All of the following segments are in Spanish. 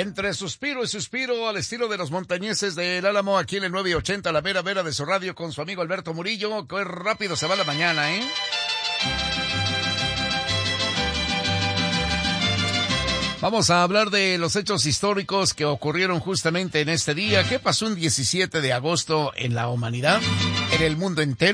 Entre suspiro y suspiro, al estilo de los montañeses del Álamo, aquí en el 980, la vera de su radio, con su amigo Alberto Murillo. Qué rápido se va la mañana, ¿eh? Vamos a hablar de los hechos históricos que ocurrieron justamente en este día. ¿Qué pasó un 17 de agosto en la humanidad, en el mundo entero?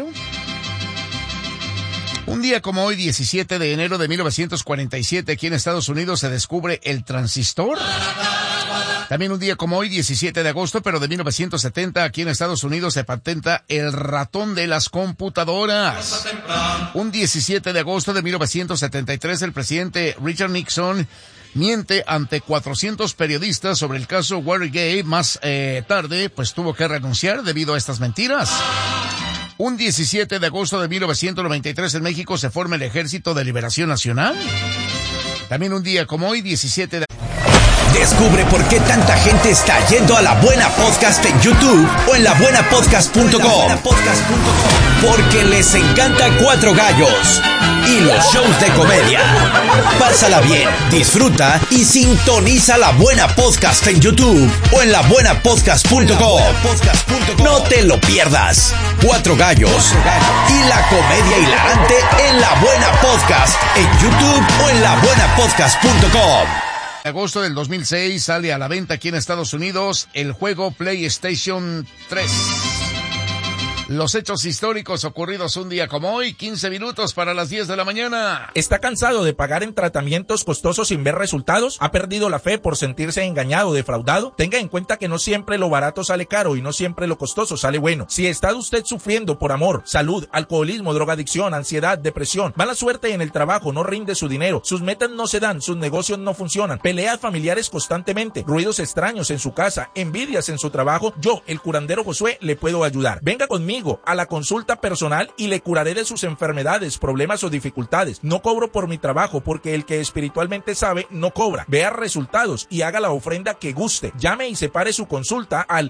Un día como hoy, 17 de enero de 1947, aquí en Estados Unidos se descubre el transistor. También un día como hoy, 17 de agosto, pero de 1970, aquí en Estados Unidos se patenta el ratón de las computadoras. Un 17 de agosto de 1973, el presidente Richard Nixon miente ante 400 periodistas sobre el caso Watergate. Más tarde, pues tuvo que renunciar debido a estas mentiras. Un 17 de agosto de 1993 en México se forma el Ejército de Liberación Nacional. También un día como hoy, 17 de... Descubre por qué tanta gente está yendo a La Buena Podcast en YouTube o en labuenapodcast.com. Porque les encanta Cuatro Gallos y los shows de comedia. Pásala bien, disfruta y sintoniza La Buena Podcast en YouTube o en labuenapodcast.com. No te lo pierdas. Cuatro Gallos y la comedia hilarante en La Buena Podcast en YouTube o en labuenapodcast.com. Agosto del 2006 sale a la venta aquí en Estados Unidos el juego PlayStation 3. Los hechos históricos ocurridos un día como hoy, 15 minutos para las 10 de la mañana. ¿Está cansado de pagar en tratamientos costosos sin ver resultados? ¿Ha perdido la fe por sentirse engañado o defraudado? Tenga en cuenta que no siempre lo barato sale caro y no siempre lo costoso sale bueno. Si está usted sufriendo por amor, salud, alcoholismo, drogadicción, ansiedad, depresión, mala suerte en el trabajo, no rinde su dinero, sus metas no se dan, sus negocios no funcionan, peleas familiares constantemente, ruidos extraños en su casa, envidias en su trabajo, yo, el curandero Josué, le puedo ayudar. Venga conmigo a la consulta personal y le curaré de sus enfermedades, problemas o dificultades. No cobro por mi trabajo porque el que espiritualmente sabe no cobra. Vea resultados y haga la ofrenda que guste. Llame y separe su consulta al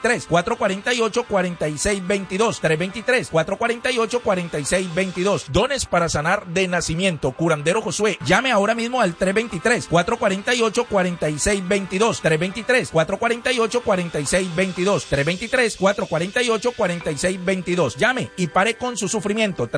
323-448-4622. 323-448-4622. Dones para sanar de nacimiento. Curandero Josué. Llame ahora mismo al 323-448-4622. 323-448-4622. 323-448-4622. Llame y pare con su sufrimiento.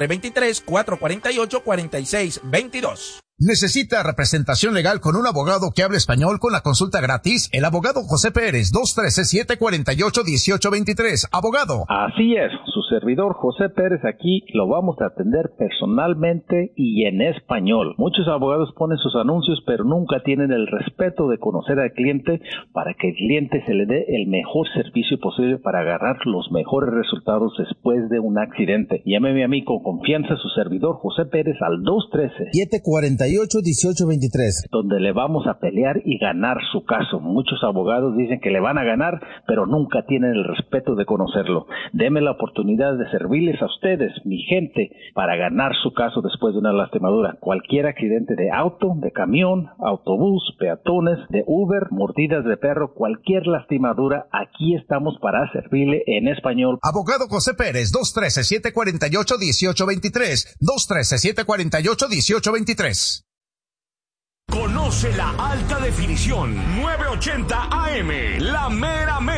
323-448-4622. ¿Necesita representación legal con un abogado que hable español con la consulta gratis? El abogado José Pérez, 213-748-1823. Abogado. Así es, su servidor José Pérez aquí lo vamos a atender personalmente y en español. Muchos abogados ponen sus anuncios, pero nunca tienen el respeto de conocer al cliente para que el cliente se le dé el mejor servicio posible para agarrar los mejores resultados después de un accidente. Llámeme a mí con confianza, su servidor José Pérez al 213-748-1823, donde le vamos a pelear y ganar su caso. Muchos abogados dicen que le van a ganar, pero nunca tienen el respeto de conocerlo. Deme la oportunidad de servirles a ustedes, mi gente, para ganar su caso después de una lastimadura. Cualquier accidente de auto, de camión, autobús, peatones, de Uber, mordidas de perro, cualquier lastimadura, aquí estamos para servirle en español. Abogado José Pérez, 213-748-1823. 213-748-1823. Conoce la alta definición 980 AM, la mera